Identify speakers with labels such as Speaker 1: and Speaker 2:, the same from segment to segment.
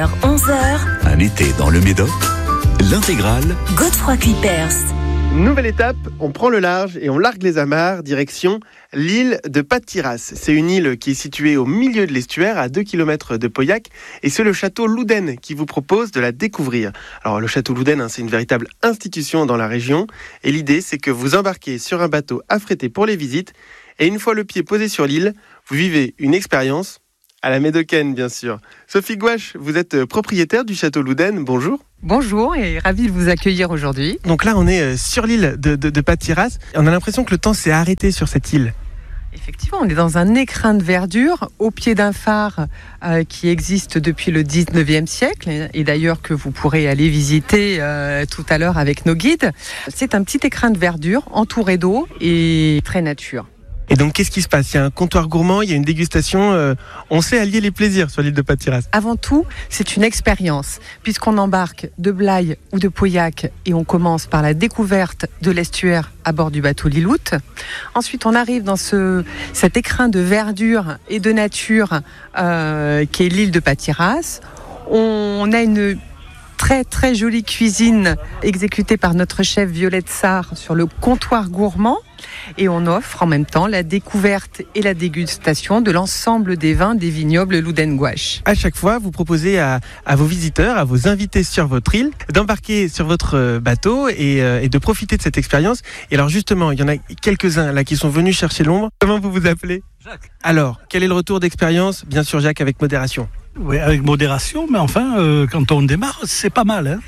Speaker 1: 11h,
Speaker 2: Un été dans le Médoc, l'intégrale
Speaker 1: Godefroy Cuypers.
Speaker 3: Nouvelle étape, on prend le large et on largue les amarres, direction l'île de Pas-de-Tiras. C'est une île qui est située au milieu de l'estuaire, à 2 km de Pauillac, et c'est le château Louden qui vous propose de la découvrir. Alors le château Louden, c'est une véritable institution dans la région, et l'idée c'est que vous embarquez sur un bateau affrété pour les visites, et une fois le pied posé sur l'île, vous vivez une expérience à la médocaine, bien sûr. Sophie Gouache, vous êtes propriétaire du château Louden, bonjour.
Speaker 4: Bonjour et ravi de vous accueillir aujourd'hui.
Speaker 3: Donc là, on est sur l'île de Pas-de-Tiras. On a l'impression que le temps s'est arrêté sur cette île.
Speaker 4: Effectivement, on est dans un écrin de verdure au pied d'un phare qui existe depuis le 19e siècle et d'ailleurs que vous pourrez aller visiter tout à l'heure avec nos guides. C'est un petit écrin de verdure entouré d'eau et très nature.
Speaker 3: Et donc, qu'est-ce qui se passe ? Il y a un comptoir gourmand, il y a une dégustation. On sait allier les plaisirs sur l'île de Pas-de-Tiras.
Speaker 4: Avant tout, c'est une expérience, puisqu'on embarque de Blaye ou de Pauillac et on commence par la découverte de l'estuaire à bord du bateau Lilloute. Ensuite, on arrive dans cet écrin de verdure et de nature qui est l'île de Pas-de-Tiras. On a une très très jolie cuisine exécutée par notre chef Violette Sarr sur le comptoir gourmand. Et on offre en même temps la découverte et la dégustation de l'ensemble des vins des vignobles Louden Gouache.
Speaker 3: À chaque fois, vous proposez à vos visiteurs, à vos invités sur votre île, d'embarquer sur votre bateau et de profiter de cette expérience. Et alors justement, il y en a quelques-uns là qui sont venus chercher l'ombre. Comment vous vous appelez ?
Speaker 5: Jacques.
Speaker 3: Alors, quel est le retour d'expérience ? Bien sûr, Jacques, avec modération.
Speaker 5: Oui, avec modération, mais enfin, quand on démarre, c'est pas mal. Hein.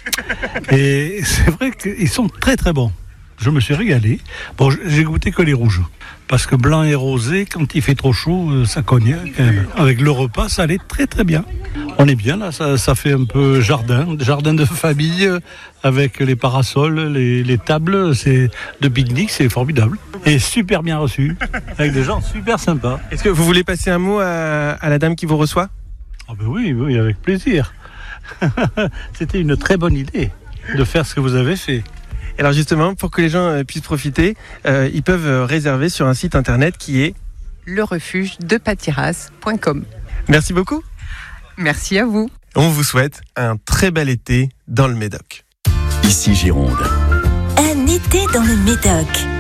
Speaker 5: Et c'est vrai qu'ils sont très très bons. Je me suis régalé. Bon, j'ai goûté que les rouges. Parce que blanc et rosé, quand il fait trop chaud, ça cogne quand même. Avec le repas, ça allait très très bien. On est bien là, ça fait un peu jardin de famille, avec les parasols, les tables de pique-nique, c'est formidable. Et super bien reçu, avec des gens super sympas.
Speaker 3: Est-ce que vous voulez passer un mot à la dame qui vous reçoit ?
Speaker 5: Ah ben oui, avec plaisir. C'était une très bonne idée de faire ce que vous avez fait.
Speaker 3: Alors justement, pour que les gens puissent profiter, ils peuvent réserver sur un site internet qui est
Speaker 4: lerefugedepatiras.com.
Speaker 3: Merci beaucoup.
Speaker 4: Merci à vous.
Speaker 3: On vous souhaite un très bel été dans le Médoc.
Speaker 2: Ici Gironde.
Speaker 1: Un été dans le Médoc.